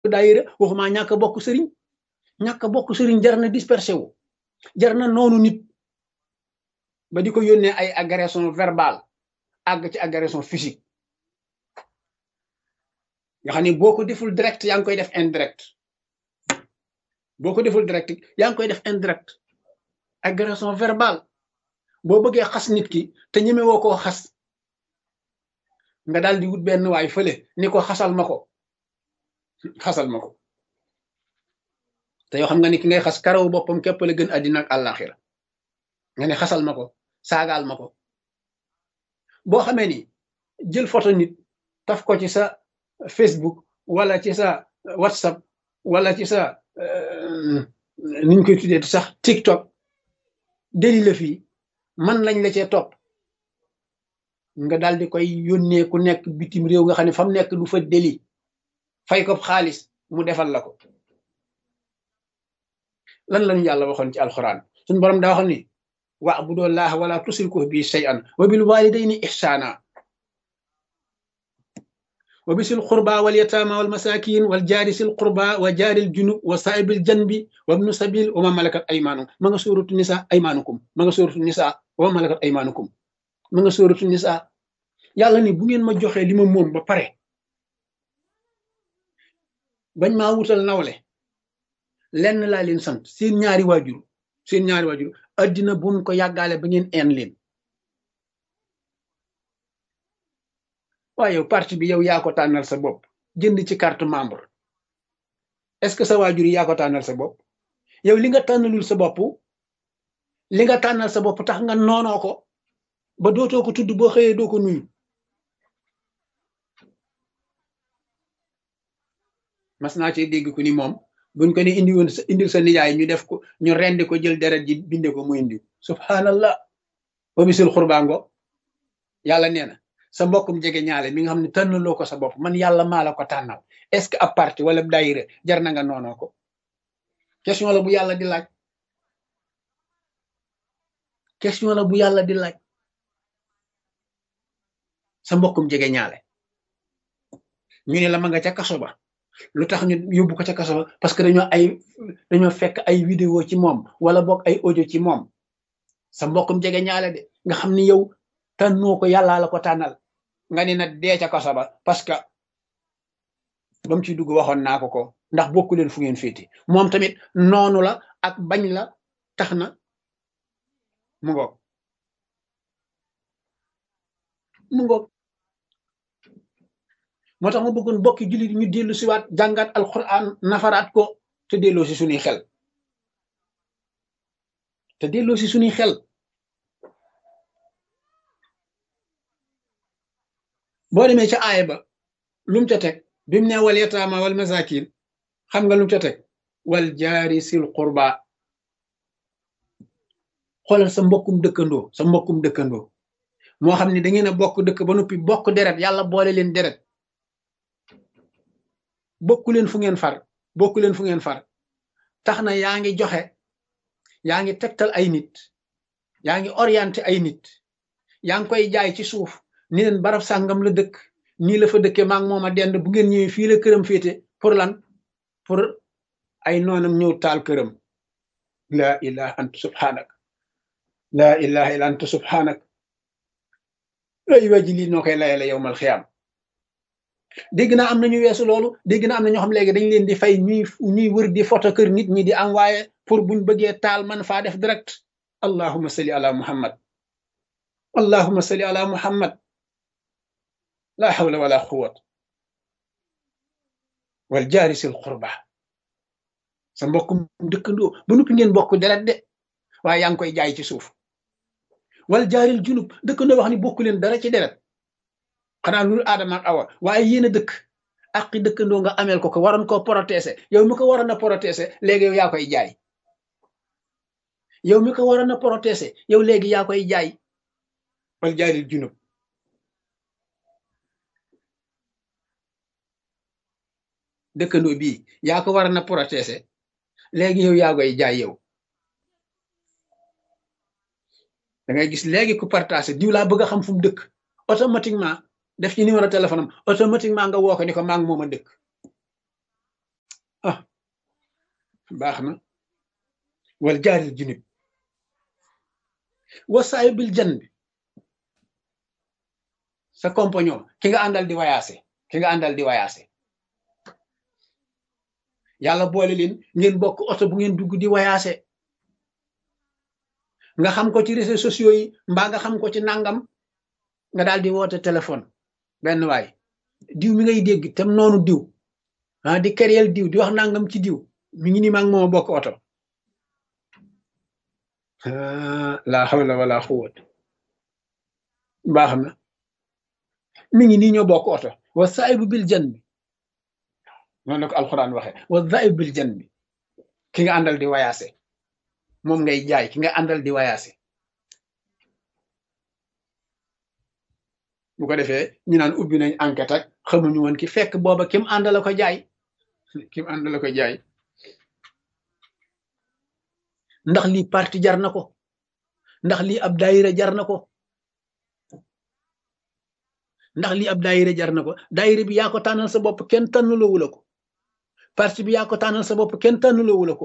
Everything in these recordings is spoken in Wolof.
daayira waxuma ñàkk bokk sëriñ ñàkk bokk sëriñ jar na dispersé wu jar na noonu nit ba di ko yónnee ay agression verbale àgg ci agression physique nga xam ne boo ko deful direct yaa ngi koy def indirect boo ko deful direct yaa ngi koy def indirect agression verbale boo bëggee xas nit ki te ñeme woo koo xas nga daal di wut benn waay fële ni ko xasal ma ko te yoo xam nga ni ki ngay xas karaw boppam képp la gën àddina ak àllaaxira nga ne xasal ma ko saagaal ma ko boo xamee ni jël photo nit taf ko ci sa Facebook wala ci sa WhatsApp wala ci sa niñ koy tuddee sax TikTok deli la fii man lañ la cee topp nga daal di koy yónnee ku nekk bitim réew nga xam ne fa mu nekk du fa deli fay ko xaalis mu defal la ko lan lañu yàlla waxoon ci alxuraan suñu borom daa waxoon ni wa'budu llaha wala tusriku bi shay'an wa bil walidayni ihsana wa bisil qurba wal yatama wal masakin wal jaari sil qurba wa jaaril junub wa saa'ibil janbi wa ibnu sabil wa ma malakat aymanukum ma nga suuratu nisa aymanukum ma nga suuratu nisa wa ma malakat aymanukum ma nga suuratu nisa yàlla ni bu ngeen ma joxee li ma moom ba pare bañ maa wutal nawle lenn laa leen sant seen ñaari waajur addina bu mu ko yàggaale ba ngeen een leen waaye yow parti bi yow yaa ko tànnal sa bopp jënd ci carte membre est-ce que sa waajur yi yaa ko tànnal sa bopp yow li nga tànnalul sa bopp li nga tànnal sa bopp tax nga noonoo ko ba dootoo ko tudd boo xëyee doo ko nuyu mas naa ci dégg ku ni moom buñ ko ni indil sa nijaay ñu def ko ñu rendi ko jël deret ji binde ko mu indi subhanallah wa bisil xurbaango yàlla nee na sa mbokkum jege ñaale mi nga xam ne tànnaloo ko sa bopp man yàlla maa la ko tànnal est-ce que ab parti wala daayira jar na nga noonoo ko question la bu yàlla di laaj sa mbokkum jege ñaale ñu ne la ma nga ca kaso ba lu tax ñu yóbbu ko ca kaso ba parce que dañoo fekk ay vidéo ci moom wala boog ay audio ci moom sa mbokkum jege ñaale de nga xam ni yow tànnoo ko yàllaa la ko tànnal nga ni na dee ca kaso ba parce que ba mu ci dugg waxoon naa ko ndax bokku leen fu ngeen féete moom tamit noonu la ak bañ la tax na mu ngoog moo tax ma bëggoon bokki jullit ñu dellu si waat jàngaat alquran nafaraat ko te delloo si suñuy xel boo demee ca aaya ba lum ca teg bi mu ne wal yataama wal masakin xam nga lum ca teg wal jaari sil qurba xoolal sa mbokkum dëkkandoo moo xam ne da ngeen a bokk dëkk ba noppi bokk deret yàlla boole leen deret bokku leen fu ngeen far tax na yaa ngi joxe yaa ngi tegtal ay nit yaa ngi orienté ay nit yaa ngi koy jaay ci suuf ni leen barab sàngam la dëkk nii la fa dëkkee maa ngi moom a dend bu ngeen ñëwee fii la këram féete pour lan pour ay noonam ñëw taal këram laa ilaha illa anta subhanak ay waji lii noo koy layale yowmal xiyaam dégg naa am na ñu weesu loolu dégg naa am na ñoo xam léegi dañ leen di fay ñuy wër di photo kër nit ñi di envoyé pour buñ bëggee taal man faa def direct allahumma salli ala muhammad la hawla wala quwwat wal jaari sil qurba sa mbokkum dëkkandoo ba noppi ngeen bokk deret de waaye yaa ngi koy jaay ci suuf wal jaaril junub dëkkandoo wax ni bokku leen dara ci deret xanaa lu aadama ak awa waaye yéen a dëkk aqi dëkkandoo nga ameel ko waroon koo protéger yow mi ko waroon a protéger léegi yow yaa koy jaay léegi yaa koy jaay wal jaaril junub dëkkandoo bii yaa ko waroon a protéger léegi yow yaa koy jaay yow da ngay gis léegi ku partagé diw laa bëgg a xam fu mu dëkk automatiquement def ci numéro téléphone am automatiquement nga woo ko ni ko maa ngi moom a dëkk baax na wal jaaril junub wa saayu bil jan bi sa compagnon ki nga àndal di wayaase ki nga àndal di wayaase yàlla boole leen ngeen bokk oto bu ngeen dugg di wayaase nga xam ko ci réseaux sociaux yi mbaa nga xam ko ci nangam nga daal di woote téléphone benn waay diw mi ngay dégg tam noonu diw ah di kereel diw di wax nangam ci diw mi ngi ni maa ngi moo bokk oto la hawla wala quwwata baax na mi ngi nii ñoo bokk oto wa saahibu bil janbi noonu la ko alquran waxe wa saahibu bil janbi ki nga àndal di wayaase moom ngay jaay ki nga àndal di wayaase bu ko defee ñu naan ubbi nañ enquête ak xamuñu woon ki fekk booba kim àndal la ko jaay kim àndal la ko jaay ndax lii parti jar na ko ndax lii ab daayira jar na ko ndax lii ab daayira jar na ko daayira bi yaa ko tànnal sa bopp kenn tànnaloowu la ko parti bi yaa ko tànnal sa bopp kenn tànnaloowu la ko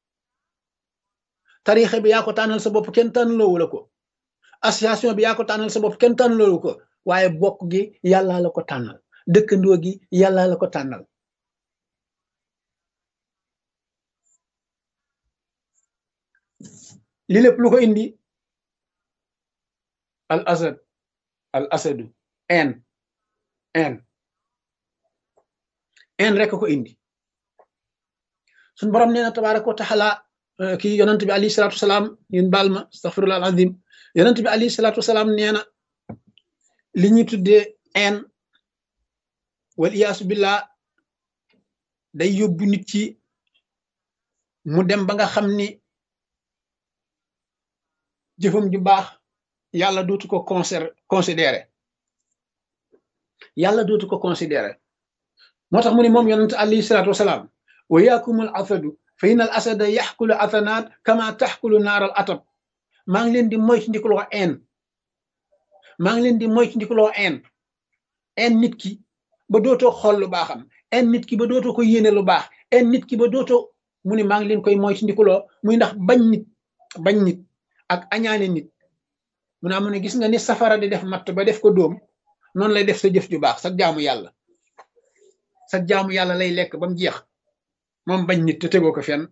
tariixa bi yaa ko tànnal sa bopp kenn tànnaloowu la ko association bi yaa ko tànnal sa bopp kenn tànnaloowu ko waaye bokk gi yàllaa la ko tànnal dëkkandoo gi yàllaa la ko tànnal li lépp lu ko indi al asadu en rek ko indi suñ borom nee na tabaaraka wa taala kii yonent bi alayhi salaatu wasalaam yéen baal ma astaghfirullah al azim yonent bi alayhi salaatu wasalaam nee na li ñuy tuddee en wal iyaasu billah day yóbbu nit ci mu dem ba nga xam ni jëfam ju baax yàlla dootu ko considéré yàlla dootu ko considéré moo tax mu ne moom yonent alayhi salaatu wasalaam wa yaakumul asadu fa inal asada yaxkulu asanaat kama taxkulu naaral atab maa ngi leen di moytandikuloo maa ngi leen di moytandikuloo en nit ki ba dootoo xool lu baaxam en nit ki ba dootoo ko yéene lu baax en nit ki ba dootoo mu ne maa ngi leen koy moytandikuloo muy ndax bañ nit ak añaane nit mu naa mu ne gis nga ni safara di def matt ba def ko dóom noonu lay def sa jëf ju baax sa jaamu yàlla lay lekk ba mu jeex moom bañ nit te tegoo ko fenn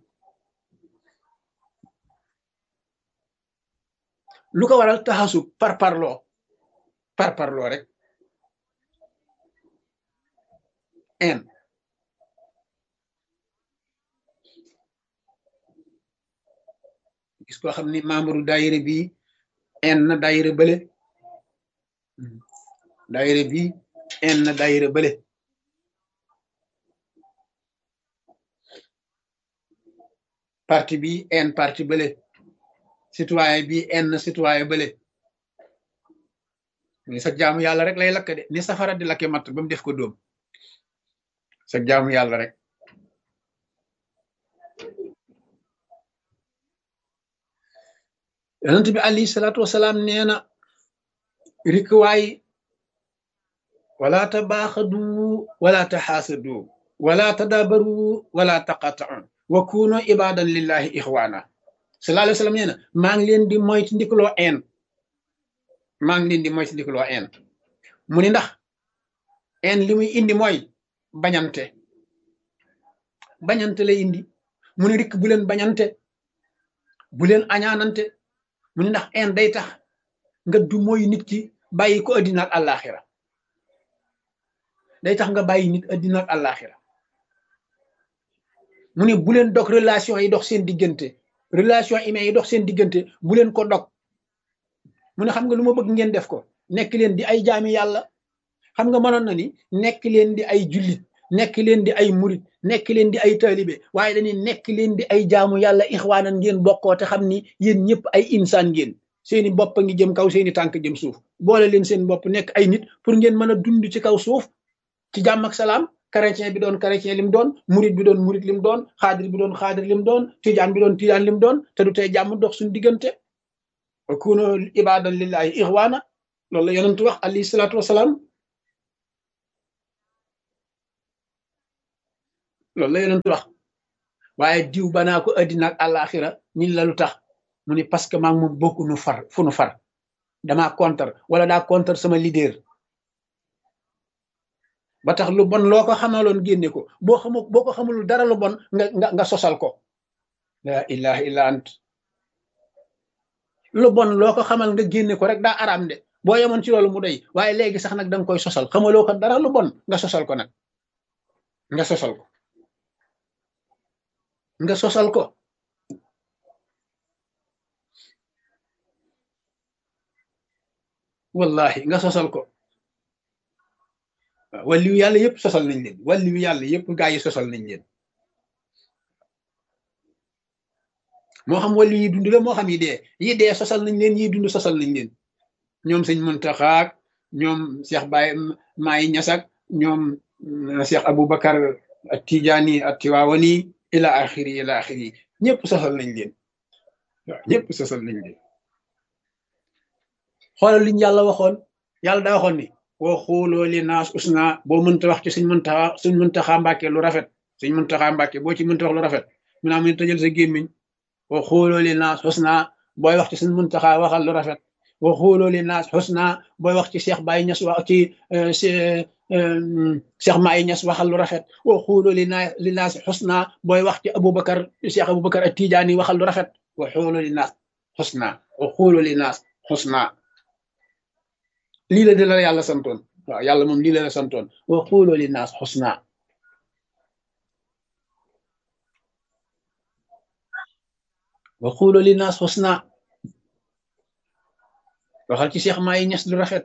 lu ko waral taxasub parparloo rek en gis koo xam ni membre daayira bii en na daayira bële daayira bii en na daayira bële parti bi en parti bële citoyen bi en na citoyen bële ni sa jaamu yàlla rek lay lakk de ni safara di lakke matt ba mu def ko dóom sa jaamu yàlla rek yonent bi alayhi salaatu wasalaam nee na rikwaay wala tabaaxadu wala taxaasadu wala tadabaru wala taqata'u wa kunu ibadan lillahi ixwaana sallallahu alayhi wa sallam nee na maa ngi leen di moytandikuloo en mu ni ndax en li muy indi mooy bañante lay indi mu ni rikk bu leen bañante bu leen añaanante mu ni ndax en day tax nga du mooy nit ki bàyyi ko addina ak àllaaxira day tax nga bàyyi nit addina ak àllaaxira mu ne bu leen dog relation yi dox seen diggante relation humaine yi dox seen diggante bu leen ko dog mu ne xam nga lu ma bëgg ngeen def ko nekk leen di ay jaami yàlla xam nga mënoon na ni nekk leen di ay jullit nekk leen di ay murit nekk leen di ay taalibe waaye dañuy nekk leen di ay jaamu yàlla ixwaanan ngeen bokkoo te xam ni yéen ñëpp ay insaan ngeen seeni bopp a ngi jëm kaw seeni tànk jëm suuf boole leen seen bopp nekk ay nit pour ngeen mën a dund ci kaw suuf ci jàmm ak salaam chrétien bi doon chrétien lim doon murit bi doon murit lim doon xaadir bi doon xaadir lim doon tijaan bi doon tijaan lim doon te du tey jàmm dox suñu diggante wa kunu ibadan lillahi ixwaana loolu la yonentu wax alayhi salaatu wasalaam loolu la yonentu wax waaye diw banaa ko addina ak àllaaxira ñin la lu tax mu ni parce que maa ngi moom bokku nu far fu nu far damaa contre wala daa contre sama leader ba tax lu bon loo ko xamaloon génne ko boo ko xamul dara lu bon nga sosal ko la ilaha illa ant lu bon loo ko xamal nga génne ko rek daa araam de boo yemoon ci loolu mu doy waaye léegi sax nag da nga koy sosal xamaloo ko dara lu bon nga sosal ko nag nga sosal ko nga sosal ko wallahi nga sosal ko wàlliwu yàlla yëpp sosal nañ leen wàlliwu yàlla yëpp gaa yi sosal nañ leen moo xam wàllu yi dund la moo xam yi dee sosal nañ leen yi dund sosal nañ leen ñoom sëñ Muntaxa ñoom Cheikh Baye Maay Ñasak ñoom Cheikh Aboubacar Tijaani Tiwaawani ila axiri ñëpp sosal nañ leen waaw ñëpp sosal nañ leen xoolal liñ yàlla waxoon yàlla daa waxoon ni wa xuuloo li naas usna boo mënta wax ci suñ Muntaxa Mbàkke lu rafet suñ Muntaxa Mbàkke boo ci mënta wax lu rafet mu naa mun tëjal sa gémmiñ wa xuuloo li naas usna booy wax ci suñ Muntaxa waxal lu rafet wa xuuloo li naas usna booy wax ci Cheikh Baye Ñas wax ci Cheikh Maay Ñas waxal lu rafet wa xuuloo li naas usna booy wax ci Aboubacar Cheikh Aboubacar ak Tijaani waxal lu rafet wa xuuloo li naas usna wa xuuloo li naas usna lii la de la yàlla santoon waaw yàlla moom lii la santoon wa xuuloo li naas xusna wa xuuloo li naas xusna waxal ci Cheikh Maay Ñas lu rafet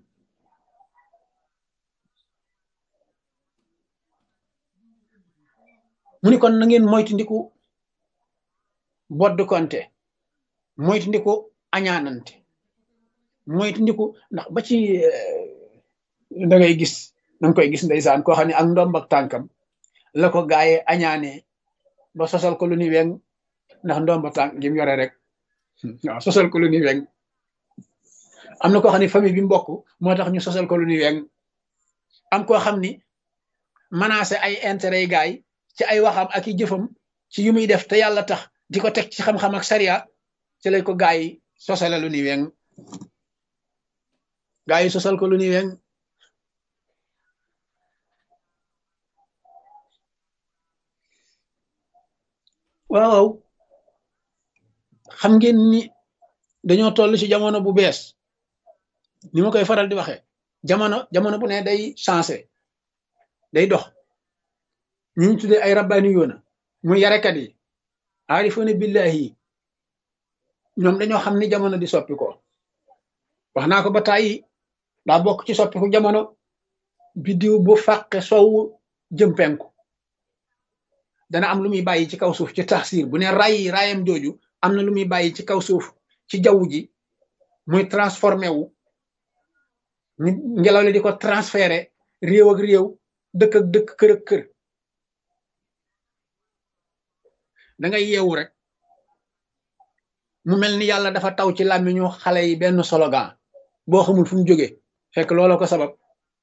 mu ni kon na ngeen moytu ndiku bodd konte moytu ndiku añaanante moytu ndiku ndax ba ci da ngay gis danga koy gis ndeysaan koo xam ne ak ndomb ak tànkam la ko gaaye añaanee ba sosal ko lu ni weng ndax ndomb tànk gi mu yore rek waaw sosal ko lu ni weng am na koo xam ne famille bi mbokk moo tax ñu sosal ko lu ni weng am koo xam ni menacé ay intérêt yi gaay ci ay waxam ak i jëfam ci yu muy def te yàlla tax di ko teg ci xam-xam ak sariya ci lay ko gaay yi sosale lu ni weng gaa yi sosal ko lu ni weng waaw xam ngeen ni dañoo toll ci jamono bu bees ni ma koy faral di waxee jamono bu ne day changé day dox ñu tuddee ay rabbaani yoona muy yarekat yi aarifoona billahi yi ñoom dañoo xam ni jamono di soppi ko wax naa ko ba tàyyi daa bokk ci soppiku jamono biddiw bu fàqe sowu jëm penku dana am lu muy bàyyi ci kaw suuf ci taxsir bu ne rayam jooju am na lu muy bàyyi ci kaw suuf ci jaww ji muy transformé wu ngelaw li di ko transféré réew ak réew dëkk ak dëkk kër ak kër da ngay yeewu rek mu mel ni yàlla dafa taw ci làmmiñu xale yi benn slogan boo xamul fu mu jógee fekk looloo ko sabab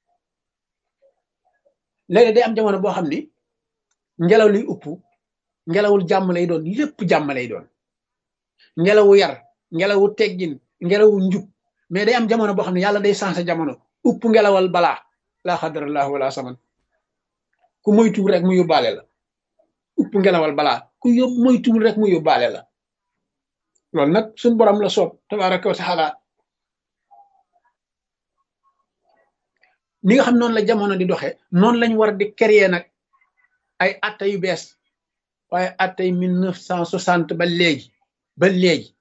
léegi day am jamono boo xam ni ngelaw liy upp ngelawul jàmm lay doon lépp jàmm lay doon ngelawu yar ngelawu teggin ngelawu njub mais day am jamono boo xam ne yàlla day changé jamono upp ngelawal balaa laa xadarallah wala saman ku moytuwul rek mu yóbbaale la upp ngelawal balaa ku moytuwul rek mu yóbbaale la loolu nag suñ borom la soob tabaraka wa taala ni nga xam noonu la jamono di doxe noonu lañ war di créer nag ay atta yu bees waaye attay 1960 ba léegi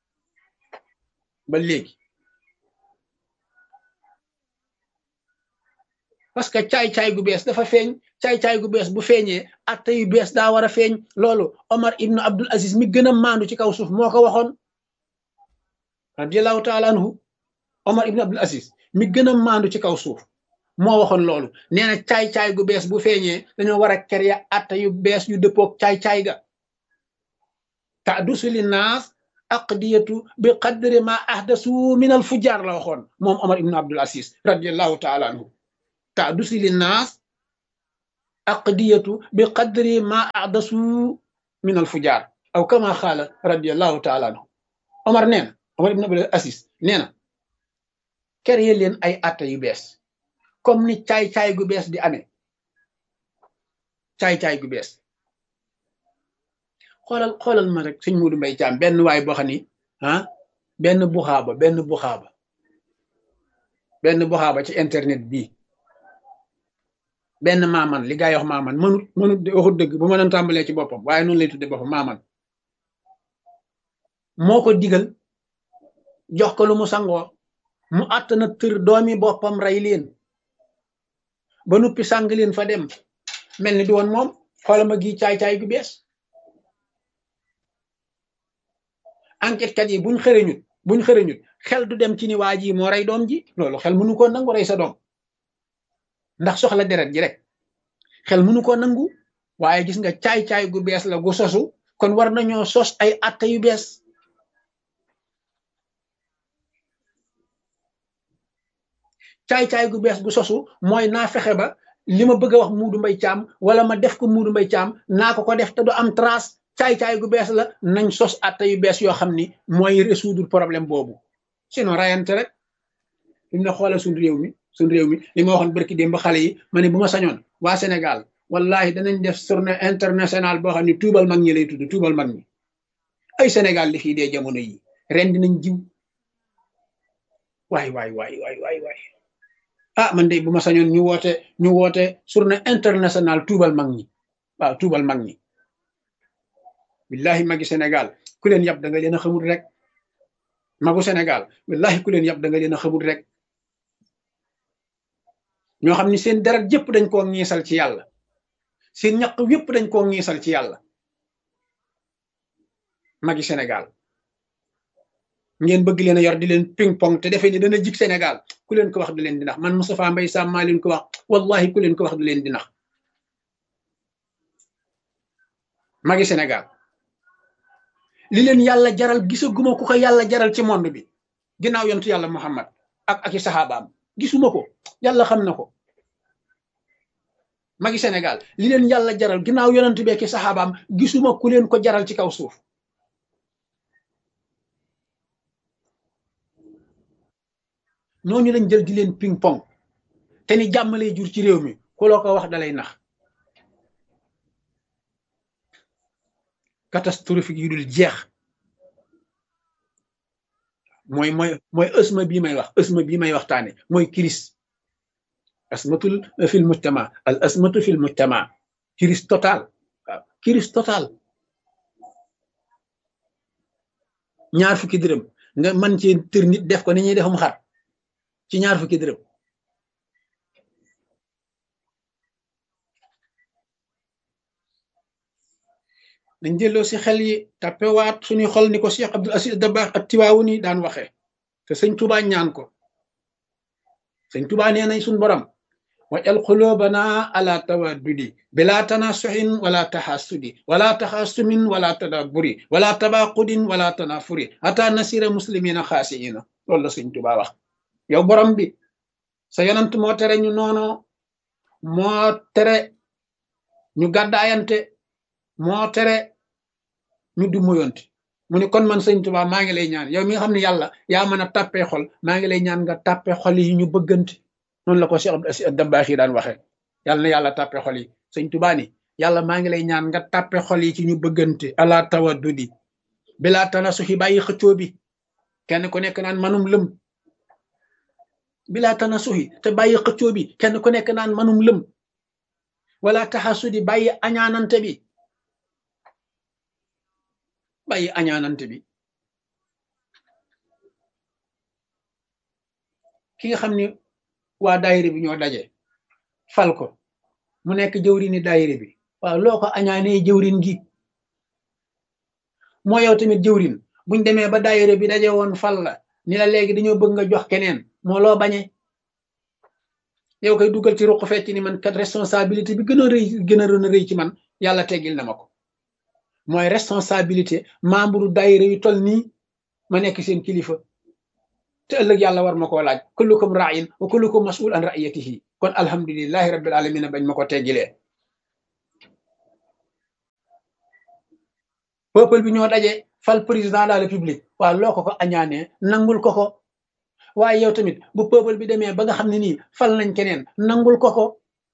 parce que caay-caay gu bees dafa feeñ caay-caay gu bees bu feeñee atta yu bees daa war a feeñ loolu Omar ibnu Abdul Aziz mi gën a maandu ci kaw suuf moo ko waxoon radiallahu taala anhu Omar ibnu Abdul Aziz mi gën a maandu ci kaw suuf moo waxoon loolu nee na caay-caay gu bees bu feeñee dañoo war a créer atta yu bees yu dëppoog caay-caay ga ta'dusu li naas aqdiyatu bi qadri ma ahdasu min al fujar la waxoon moom Omar ibnu Abdul Aziz radiallahu taala anhu ta'dusu li naas aqdiyatu bi qadri ma ahdasu min al fujaar aw kama xaala radiallahu taala anhu Omar nee na Omar ibn Abdul Aziz nee na créer leen ay atte yu bees comme ni caay-caay gu bees di amee caay-caay gu bees xoolal ma rek sëñ Muudu Mbay Caam benn waay boo xam ni benn buxaaba ci internet bii benn maaman li gaa yi wax maaman mënut waxut dëgg bu mënoon tàmbalee ci boppam waaye noonu lay tudde boppam maaman moo ko digal jox ko lu mu sangoo mu àtt na tër doomi boppam rey leen ba nuppi sàng leen fa dem mel ni di woon moom xoolal ma gi caay-caay gu bees enquête kat yi buñ xëreñut xel du dem ci ni waa ji moo rey doom ji loolu xel mënu koo nangu rey sa doom ndax soxla deret ji rek xel mënu koo nangu waaye gis nga caay-caay gu bees la gu sosu kon war nañoo sos ay atte yu bees caay-caay gu bees gu sosu mooy naa fexe ba li ma bëgg a wax Muudu Mbay Caam wala ma def ko Muudu Mbay Caam naa ko def te du am trace caay-caay gu bees la nañ sos atte yu bees yoo xam ni mooy résoudre problème boobu sinon rayante rek li mu ne xoolal suñ réew mi li ma waxoon barki démb ba xale yi ma ne bu ma sañoon waa Sénégal wallahi danañ def journée internationale boo xam ne tuubal mag ñi lay tudd tuubal mag ñi ay Sénégal li fii dee jamono yi ren dinañ jiw waay ah man de bu ma sañoon ñu woote journée internationale tuubal mag ñi waaw tuubal mag ñi billahi magi Sénégal ku leen yab da nga leen a xamul rek magu Sénégal wallahi ku leen yab da nga leen a xamul rek ñoo xam ni seen deret yëpp dañ koo ngiisal ci yàlla seen ñaq yëpp dañ koo ngiisal ci yàlla magi Sénégal ngeen bëgg leen a yor di leen ping pong te defee ni dana jig Sénégal ku leen ko wax du leen di nax man Moustapha Mbaye Sam maa leen ko wax wallahi ku leen ko wax du leen di nax magi Sénégal li leen yàlla jaral gisaguma ku ko yàlla jaral ci monde bi ginnaaw yontu yàlla Muhammad ak i saxaabaam gisuma ko yàlla xam na ko magi Sénégal li leen yàlla jaral ginnaaw yonent bi ak i saxaabaam gisuma ku leen ko jaral ci kaw suuf ñooñu lañ jël di leen ping pong te ni jàmm lay jur ci réew mi ku loo ko wax dalay nax catastrophique yu dul jeex mooy ësma bii may waxtaane mooy crise asmatul fil mujtama al asmatu fil mujtama crise total waaw crise total ñaar fukki dërëm nga mën ci tër nit def ko ni ñuy defum xar ci ñaar fukki dërëm dañ delloo si xel yi tappewaat suñuy xol ni ko Cheikh Abdul Aziz Dabakh at-Tiwaawuni daan waxee te sëñ Tuubaa ñaan ko sëñ Tuubaa nee nañ suñ borom wajal xulóobana ala tawaddudi bila tanasuxin wala taxasudi wala taxasumin wala tadaburi wala tabaqudin wala tanafuri ata nasira muslimina xaasiina loolu la sëñ Tuubaa wax yow borom bi sa yonant moo tere ñu noono moo tere ñu gàddaayante moo tere ñu du muyonte mu ne kon man sëñ Tuubaa maa ngi lay ñaan yow mi nga xam ne yàlla yaa mën a tàppee xol maa ngi lay ñaan nga tàppee xol yi ñu bëggante noonu la ko Cheikh Abdou Dabakh yi daan waxee yàlla na yàlla tàppee xol yi sëñ Tuubaa ni yàlla maa ngi lay ñaan nga tàppee xol yi ci ñu bëggante ala tawaddudi bilaa tanasuxi bàyyi xëccoo bi kenn ku nekk naan manum lëm bilaa tanasuxi te bàyyi xëccoo bi kenn ku nekk naan manum lëm wala taxasudi bàyyi añaanante bi bàyyi añaanante bi ki nga xam ne waa daayira bi ñoo daje fal ko mu nekk jëwrini daayira bi waaw loo ko añaanee jëwrin gi moo yow tamit jëwrin buñ demee ba daayira bi daje woon fal la ni la léegi dañoo bëgg nga jox keneen moo loo bañe yow koy dugal ci ruq fecc ni man kat responsabilité bi gën a rëy ci man yàlla teggil na ma ko mooy responsabilité membre daayira yu toll nii ma nekk seen kilifa te ëllëg yàlla war ma koo laaj kullukum ra'in wa kullukum mas'ul an ra'iyatihi kon alhamdulillahi rabbil alamin bañ ma ko teggilee peuple bi ñoo daje fal président de la république waaw loo ko añaanee nangul ko waaye yow tamit bu peuple bi demee ba nga xam ne nii fal nañ keneen nangul ko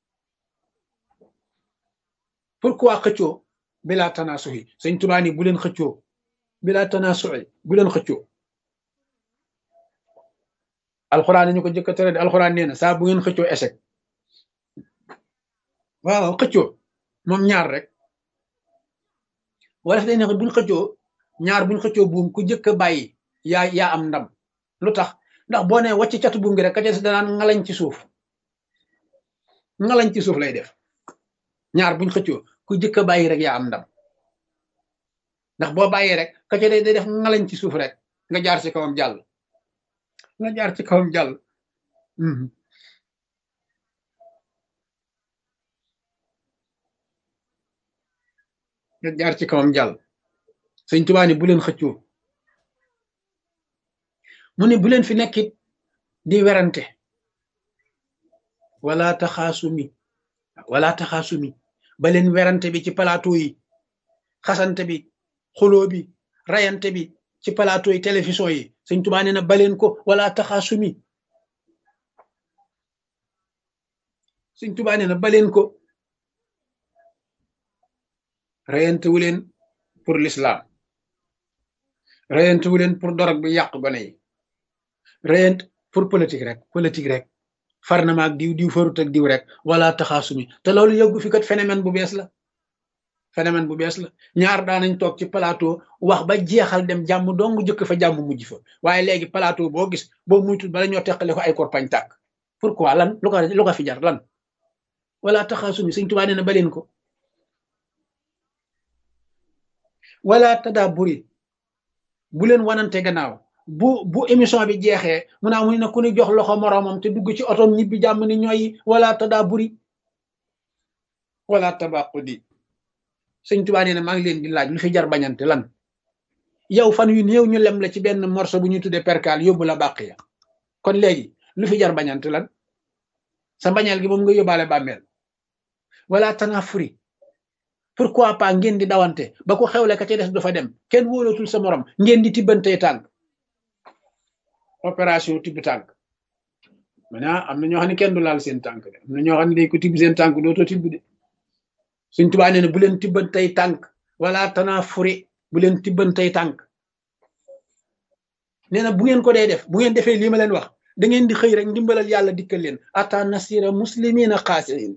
pourquoi xëccoo bilaa tanaasuhi sëñ Tuubaa ni bu leen xëccoo bilaa tanaasuhi bu leen xëccoo alxuraan ñu ko jëkk a tere de alxuraan nee na saa bu ngeen xëccoo échec waaw xëccoo moom ñaar rek wala day ne buñ xëccoo ñaar buñ xëccoo buum ku jëkk a bàyyi yaa am ndam lu tax ndax boo nee wàcc catu buum gi rek ka ca danaan ngalañ ci suuf ngalañ ci suuf lay def ñaar buñ xëccoo ku jëkk a bàyyi rek yaa am ndam ndax boo bàyyee rek ka ca day def ngalañ ci suuf rek nga jaar ci kawam jàll nga jaar ci kawam jàll nga jaar ci kawam jàll sëñ Tuubaa ni bu leen xëccoo mu ne bu leen fi nekkit di werante wala taxaasumi ba leen werante bi ci plateau yi xasante bi xuloo bi rayante bi ci plateau yi télévision yi sëñ Tuubaa nee na ba leen ko wala taxaasumi sëñ Tuubaa nee na ba leen ko rayante wu leen pour l'islam rayante wu leen pour dorog bi yàq gone yi rayante pour politique rek far na ma ak diw farut ak diw rek wala taxaasumi te loolu yëggu fi kat phénomène bu bees la ñaar daanañ toog ci plateau wax ba jeexal dem jàmm dong jëkk fa jàmm mujj fa waaye léegi plateau boo gis boo muytul bala ñoo teqale ko ay korpañ tàkk pourquoi lan lu ko fi jar lan wala taxaasumi sëñ Tuubaa nee na baleen ko wala tadaaburi bu leen wanante gannaaw bu émission bi jeexee mu naa mu ne ku ni jox loxo moroomam te dugg ci otom ñibbi jàmm ni ñooy wala tadaaburi wala tabaqudi sëñ Tuubaa nee na maa ngi leen di laaj lu fi jar bañante lan yow fan yu néew ñu lem la ci benn morceau bu ñuy tuddee perkaal yóbbu la bàq ya kon léegi lu fi jar bañante lan sa mbañeel gi moom nga yóbbaale bàmmeel wala tanafuri pourquoi pas ngeen di dawante ba ko xewle ka ca des du fa dem kenn wóolatul sa morom ngeen di tibbantee tànk opération tibb tànk maintenant am na ñoo xam ne kenn du laal seen tànk de am na ñoo xam ne day ko tibb seen tànk dootoo tibb de Sëñ Tuubaa nee na bu leen tibbantey tànk wala tanafuri bu leen tibbantey tànk nee na bu ngeen ko dee def bu ngeen defee lii ma leen wax da ngeen di xëy rek ndimbalal yàlla dikkal leen ata nasira muslimina xaasiin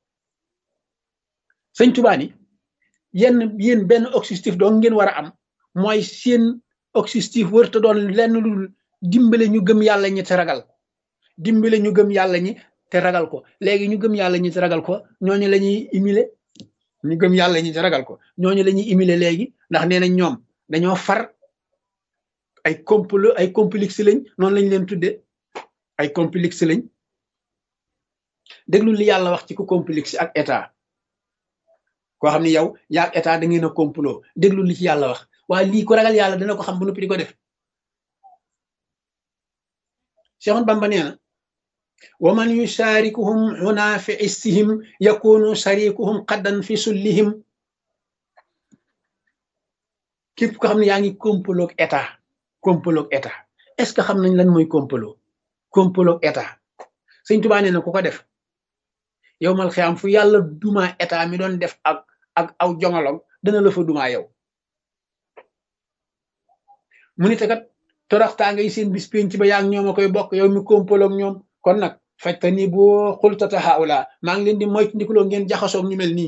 Sëñ Tuubaa ni yéen benn objectif doo ngeen war a am mooy seen objectif wërta doon lenn lu dimbale ñu gëm yàlla ñi te ragal dimbale ñu gëm yàlla ñi te ragal ko léegi ñu gëm yàlla ñi te ragal ko ñooñu la ñuy humilier ñu gëm yàlla ñi te ragal ko ñooñu la ñuy humilier léegi ndax nee nañ ñoom dañoo far ay complexe lañ noonu lañ leen tudde ay complexe lañ déglu li yàlla wax ci ku complexe ak état koo xam ne yow yaa ak état da ngeen a complot déglu li ci yàlla wax waaye lii ko ragal yàlla dana ko xam bu noppi di ko def Cheikh Bamba nee na wa man yusharikuhum huna fi issihim yakunu sharikuhum xaddan fi sullihim képp ko xam ne yaa ngi complot ak état est-ce que xam nañ lan mooy complot état Sëñ Tuubaa nee na ku ko def yow mal xiyaam fu yàlla duma état mi doon def ak aw jongolog dana la fa duma yow mu ni te kat toraxtaa ngay seen bis pénc ba yaa ngi ñoom a koy bokk yow mi kompaloog ñoom kon nag fajta ni boo xultata haula maa ngi leen di moytu ndikuloo ngeen jaxasoog ñu mel nii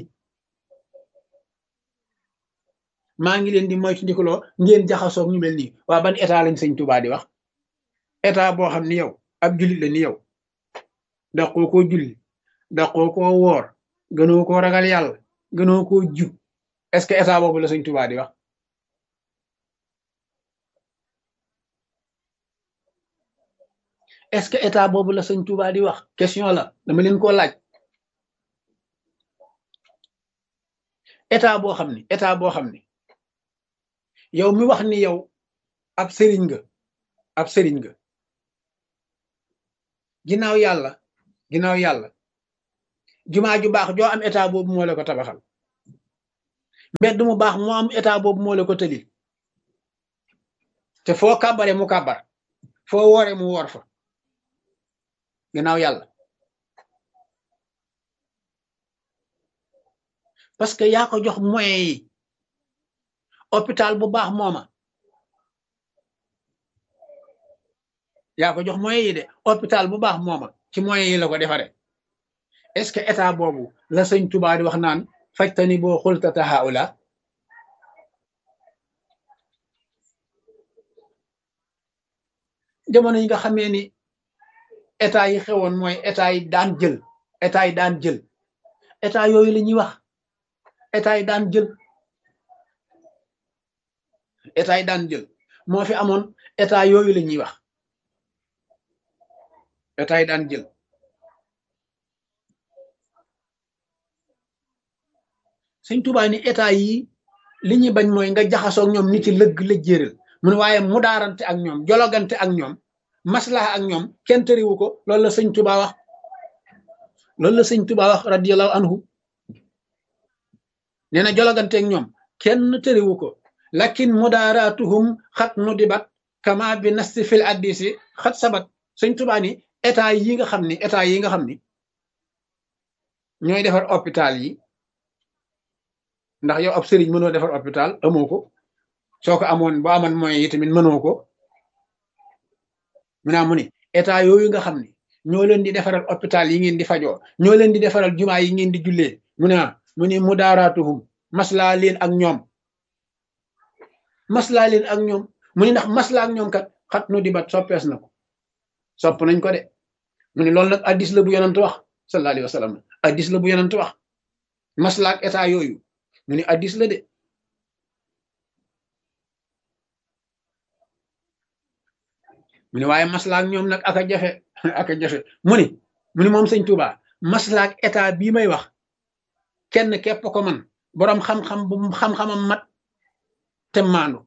maa ngi leen di moytu ndikuloo ngeen jaxasoog ñu mel nii waa ban état lañ Sëñ Tuubaa di wax état boo xam ni yow ab jullit la ni yow daqoo koo julli daqoo koo woor gënoo koo ragal yàlla gënoo koo jub est-ce que état boobu la Sëñ Tuubaa di wax est-ce que état boobu la Sëñ Tuubaa di wax question la dama leen koo laaj état boo xam ni yow mi wax ni yow ab sëriñ nga ginnaaw yàlla jumaa ju baax joo am état boobu moo la ko tabaxal mbedd mu baax moo am état boobu moo la ko tëlil te foo kàbbare mu kàbbar foo woore mu woor fa gannaaw yàlla parce que yaa ko jox moyens yi hôpital bu baax mooma yaa ko jox moyens yi de hôpital bu baax mooma ci moyens yi la ko defare est-ce que état boobu la sëñ Tuubaa di wax naan fajtani boo xultata haula jamono yi nga xamee ni état yi xewoon mooy état yi daan jël état yi daan jël état yooyu la ñuy wax état yi daan jël état yi daan jël moo fi amoon état yooyu la ñuy wax état yi daan jël sëñ Tuubaa ni état yi li ñuy bañ mooy nga jaxasoog ñoom ni ci lëgg la jéeral mu ne waaye mu daarante ak ñoom jologante ak ñoom maslaha ak ñoom kenn tëriwu ko loolu la sëñ Tuubaa wax loolu la sëñ Tuubaa wax radiyallahu anhu nee na jologante ak ñoom kenn tëriwu ko lakin mudaaratuhum xat nu dibat kama bi nasti fil addisi xat sabat sëñ Tuubaa ni état yi nga xam ni ñooy defar hôpital yi ndax yow ab sëriñ mënoo defar hôpital amoo ko soo ko amoon boo amoon moyens yi tamit mënoo ko mu ni état yooyu nga xam ni ñoo leen di defaral hôpital yi ngeen di fajoo ñoo leen di defaral jumaa yi ngeen di jullee mu ni mudaaratuhum maslaa leen ak ñoom mu ni ndax maslaa ak ñoom kat xat nu di bat soppees na ko sopp nañ ko de mu ni loolu nag addis la bu yonent wax sallallahu alayhi wa sallam addis la bu yonent wax maslaa ak état yooyu mu ni addis la de mu ni waaye maslaa ak ñoom nag aka jafe mu ni moom sëñ Tuubaa maslaa ak état bii may wax kenn képp ko man boroom xam-xam bu xam-xamam mat te maandu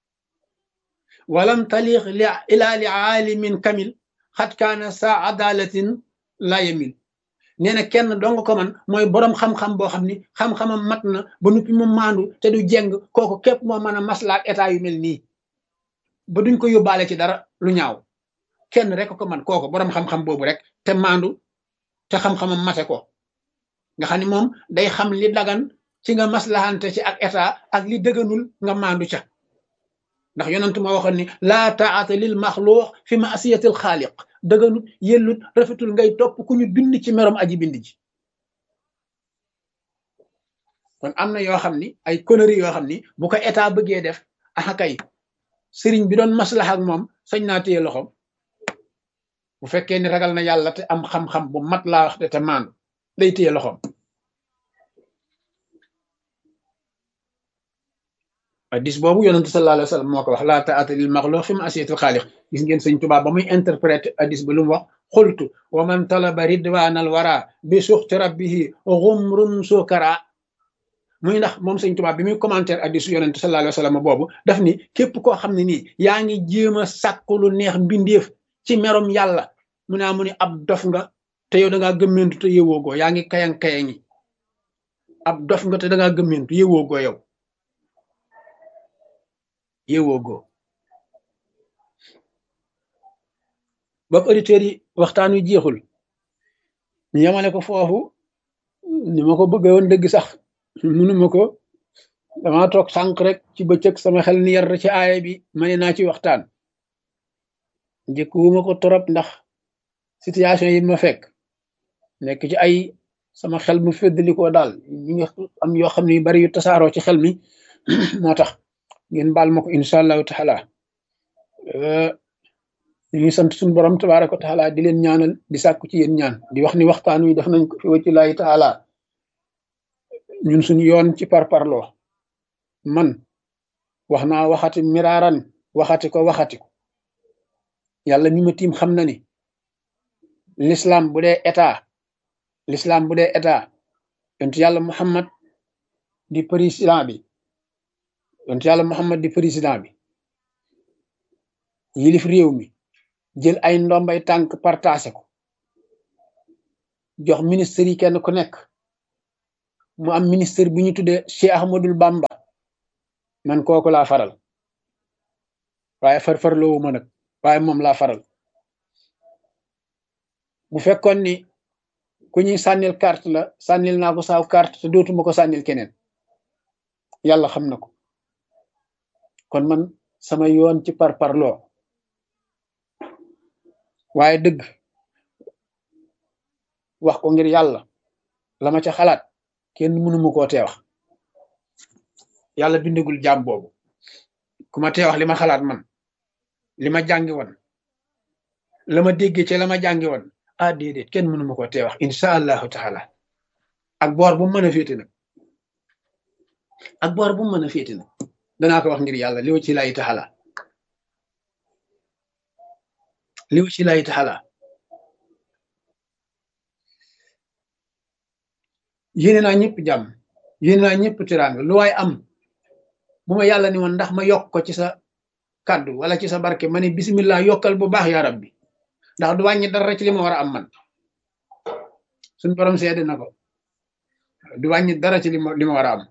walam taliq ila li aalimin kamil xat kaana sa adalatin la yemil nee na kenn dong ko man mooy boroom xam-xam boo xam ni xam-xamam mat na ba nuppi mu maandu te du jeng kooku képp moo mën a maslaa ak état yu mel nii ba duñ ko yóbbaale ci dara lu ñaaw kenn rek ko man kooku boroom xam-xam boobu rek te maandu te xam-xamam mate ko nga xam ni moom day xam li dagan ci nga maslahante ci ak état ak li dëgganul nga maandu ca ndax yonent moo waxoon ni laa taata lil maxluux fi maasiyatil xaaliq dëgganut yellut rafetul ngay topp ku ñu bind ci merom aji bind ji kon am na yoo xam ni ay conneries yoo xam ni bu ko état bëggee def axa kay sëriñ bi doon maslaha ak moom sañ naa téye loxoom bu fekkee ni ragal na yàlla te am xam-xam bu mat laa wax te maandu day téye loxoom hadis boobu yonent sallallahu alayhi wa sallam moo ko wax laa taata lil maxluq fi ma'siyatil xaaliq gis ngeen sëñ Tuubaa ba muy interpréter hadis ba lu mu wax xultu wa man talaba ridwanal wara bi suxti rabbihi xumrun sukara muy ndax moom sëñ Tuubaa bi muy commentaire hadisu yonent sallallahu alayhi wa sallam boobu daf ni képp koo xam ne nii yaa ngi jéem a sàkku lu neex mbindeef ci merom yàlla mu ni ab dof nga te yow da ngaa gëmmentu te yëwoo goo yaa ngi kayang-kayangi ab dof nga te da ngaa gëmmentu yëwoo goo yow yëwoo goo bokk auditeurs yi waxtaan wi jeexul ñu yemale ko foofu ni ma ko bëggee woon dëgg sax mënuma ko dama toog sànq rek ci bëccëg sama xel ni yar ci aaya bi ma ne naa ci waxtaan njëkkuwuma ko torop ndax situation yi ma fekk nekk ci ay sama xel mu féddalikoo daal ñi nga am yoo xam ne yu bari yu tasaaroo ci xel mi moo tax ngeen baal ma ko incha allahu taala ñu ngi sant suñu borom tabaaraka wa taala di leen ñaanal di sàkku ci yéen ñaan di wax ni waxtaan wi def nañ ko fi wacci laahi taala ñun suñu yoon ci parparloo man wax naa waxati miraaran waxati ko yàlla mi ma tiim xam na ni l'islam bu dee état yontu yàlla Muhammad di président bi yilif réew mi jël ay ndombay tànk partagé ko jox ministre yi kenn ku nekk mu am ministre bu ñu tuddee Cheikh Ahmadul Bamba man kooku laa faral waaye farfarloowu ma nag waaye moom laa faral bu fekkoon ni ku ñuy sànnil carte la sànnil naa ko saaw carte te dootuma ko sànnil keneen yàlla xam na ko kon man sama yoon ci parparloo waaye dëgg wax ko ngir yàlla la ma ca xalaat kenn mënuma koo tee wax yàlla bindagul jaam boobu ku ma tee wax li ma xalaat man li ma jàngi woon la ma déggee ci la ma jàngi woon ah déedéet kenn mënuma koo tee wax insha allahu taala ak boor bu mu mën a féete nag ak boor bu mu mën a féete nag danaa ko wax ngir yàlla li wa ci lay taxala li wa ci lay taxala yéene naa ñëpp jàmm yéene naa ñëpp teraanga lu waay am bu ma yàlla ni woon ndax ma yokk ko ci sa kàddu wala ci sa barke ma ne bismillah yokkal bu baax yaa rabbi ndax du wàññi dara ci li ma war a am man suñ borom seede na ko du wàññi dara ci li ma war a am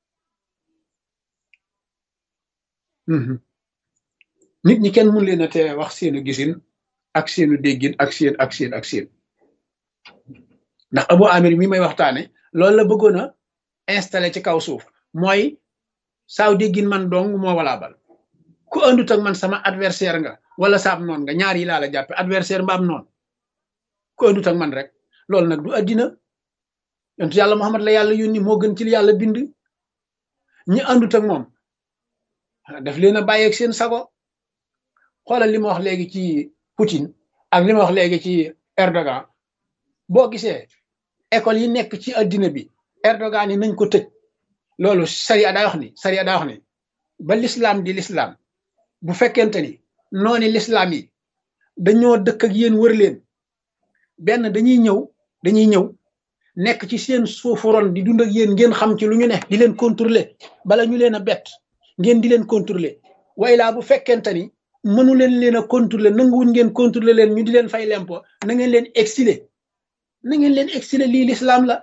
nit ñi kenn mun leen a tee wax seenu gisin ak seenu déggin ak seen ndax Abu Amir mi may waxtaane loolu la bëggoon a installé ci kaw suuf mooy saaw déggin man dong moo walaabal ku andut ak man sama adversaire nga wala saab noon nga ñaar yi laa la jàppe adversaire mbaam noon ku andut ak man rek loolu nag du addina yontu yàlla Muhammad la yàlla yónni moo gën ci li yàlla bind ñi andut ak moom daf leen a bàyyeeg seen sago xoolal li ma wax léegi ci Poutine ak li ma wax léegi ci Erdogan boo gisee école yi nekk ci addina bi Erdogan yi nañ ko tëj loolu sariya daa wax ni ba l'islam di l'islam bu fekkente ni nooni l'islam yi dañoo dëkk ak yéen wër leen benn dañuy ñëw nekk ci seen suufu ron di dund ak yéen ngeen xam ci lu ñu ne di leen contrôler bala ñu leen a bett ngeen di leen contrôler way laa bu fekkente ni mënu leen a contrôler nanguwuñ ngeen contrôler leen ñu di leen fay lempo na ngeen leen exiler lii l'islam la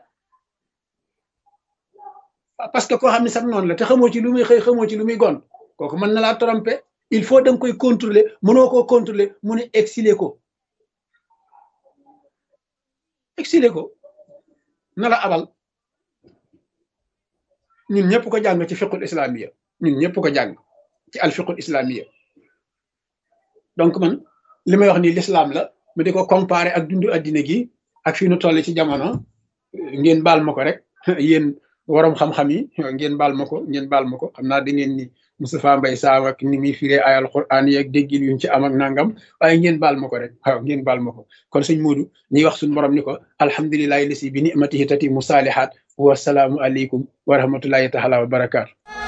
parce que koo xam ne sax noonu la te xamoo ci lu muy xëy xamoo ci lu muy gon kooku mën na laa tromper il faut da nga koy contrôler mënoo koo contrôler mu ne exiler ko na la abal ñun ñëpp ko jàng ci fiqul islamiyya ñun ñëpp ko jàng ci al fiqul islamiyya donc man li may wax nii l'islam la mu di ko comparer ak dundu addina gi ak fi nu toll ci jamono ngeen baal ma ko rek yéen waroom xam-xam yi ngeen baal ma ko xam naa da ngeen ni Moustapha Mbaye Sam ak ni muy firee ay alquran yi ak déggil yuñ ci am ak nangam waaye ngeen baal ma ko rek waaw ngeen baal ma ko kon sëñ Modou ñuy wax suñu borom ni ko alhamdulillahi lasi bi ni'matihi tatimu salihat wa salaamu aleykum wa rahmatullahi taala wa barakaatu